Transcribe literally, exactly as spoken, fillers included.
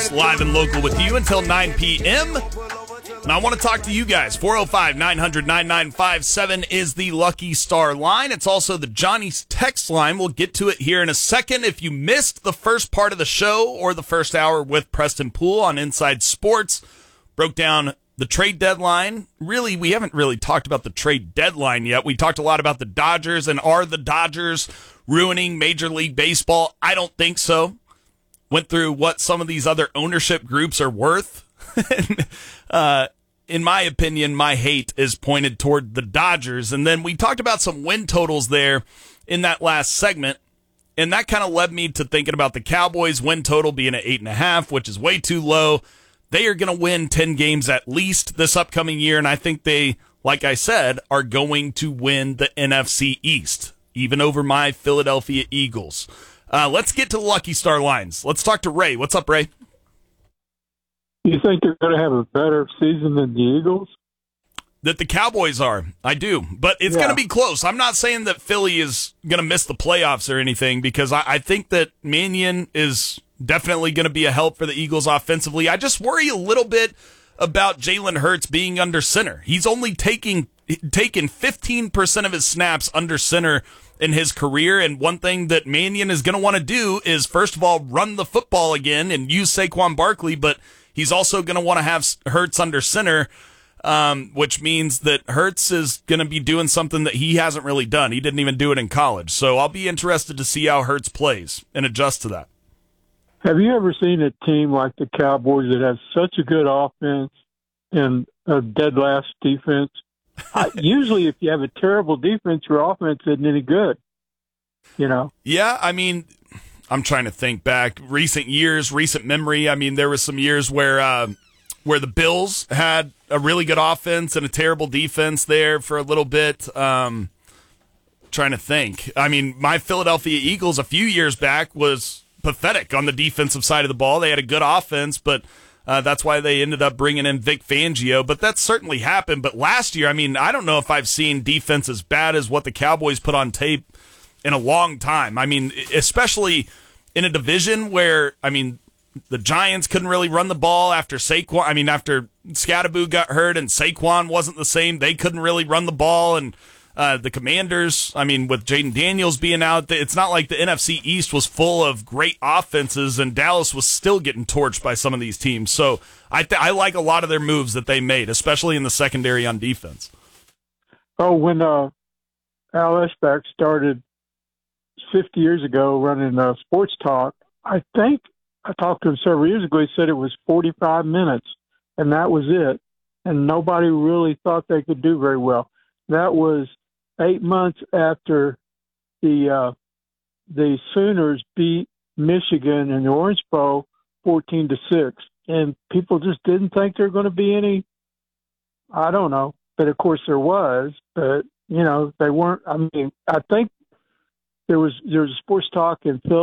Sports, live and local with you until nine p.m. And I want to talk to you guys. four oh five, nine hundred, ninety-nine fifty-seven is the Lucky Star line. It's also the Johnny's text line. We'll get to it here in a second. If you missed the first part of the show or the first hour with Preston Poole on Inside Sports, broke down the trade deadline. Really, we haven't really talked about the trade deadline yet. We talked a lot about the Dodgers, and are the Dodgers ruining Major League Baseball? I don't think so. Went through what some of these other ownership groups are worth. uh, in my opinion, my hate is pointed toward the Dodgers. And then we talked about some win totals there in that last segment. And that kind of led me to thinking about the Cowboys win total being at eight and a half, which is way too low. They are going to win ten games at least this upcoming year. And I think they, like I said, are going to win the N F C East, even over my Philadelphia Eagles. Uh, let's get to the Lucky Star lines. Let's talk to Ray. What's up, Ray? You think they're going to have a better season than the Eagles? That the Cowboys are. I do. But it's Yeah. going to be close. I'm not saying that Philly is going to miss the playoffs or anything, because I, I think that Mannion is definitely going to be a help for the Eagles offensively. I just worry a little bit about Jalen Hurts being under center. He's only taking taken fifteen percent of his snaps under center in his career, and one thing that Mannion is going to want to do is, first of all, run the football again and use Saquon Barkley, but he's also going to want to have Hurts under center, um, which means that Hurts is going to be doing something that he hasn't really done. He didn't even do it in college, so I'll be interested to see how Hurts plays and adjust to that. Have you ever seen a team like the Cowboys that has such a good offense and a dead last defense? I, usually, if you have a terrible defense, your offense isn't any good. You know? Yeah, I mean, I'm trying to think back. Recent years, recent memory. I mean, there was some years where uh, where the Bills had a really good offense and a terrible defense there for a little bit. Um, trying to think. I mean, my Philadelphia Eagles a few years back was pathetic on the defensive side of the ball. They had a good offense, but Uh, that's why they ended up bringing in Vic Fangio, but that certainly happened. But last year, I mean, I don't know if I've seen defense as bad as what the Cowboys put on tape in a long time. I mean, especially in a division where, I mean, the Giants couldn't really run the ball after Saquon. I mean, after Scatterboo got hurt and Saquon wasn't the same, they couldn't really run the ball. And uh, the Commanders, I mean, with Jaden Daniels being out, it's not like the N F C East was full of great offenses, and Dallas was still getting torched by some of these teams. So I th- I like a lot of their moves that they made, especially in the secondary on defense. Oh, when uh, Al Eshbach started fifty years ago running uh, Sports Talk, I think I talked to him several years ago. He said it was forty-five minutes, and that was it. And nobody really thought they could do very well. That was eight months after the uh, the Sooners beat Michigan in the Orange Bowl fourteen to six, and people just didn't think there were going to be any. I don't know, but of course there was. But you know, they weren't. I mean, I think there was there was a Sports Talk in Philly.